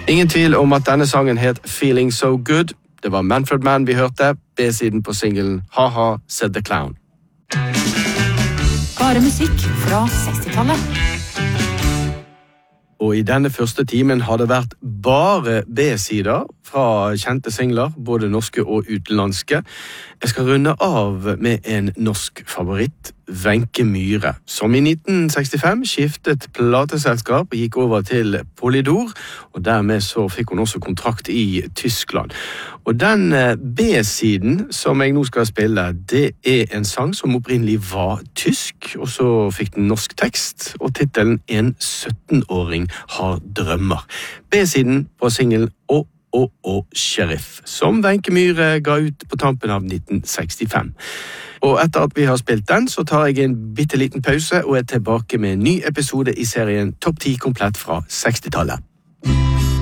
Ingen tvil om at denne sangen het Feeling So Good. Det var Manfred Mann vi hørte, B-siden på singlen Ha-Ha Said the Clown. Bare musikk fra 60-tallet. Og i denne første timen har det vært bare B-sider fra kjente singler, både norske og utenlandske. Jeg skal runde av med en norsk favoritt, Wenche Myhre, som i 1965 skiftet plateselskap og gikk over til Polydor, og dermed så fikk hun også kontrakt i Tyskland. Og den B-siden som jeg nå skal spille, det er en sang som opprinnelig var tysk, og så fikk den norsk tekst, og titelen En 17-åring har drømmer. B-siden på singelen og Sheriff, som Wenche Myhre ga ut på tampen av 1965. Og etter at vi har spilt den, så tar jeg en bitteliten pause og er tilbake med en ny episode i serien Topp 10 komplett fra 60-tallet.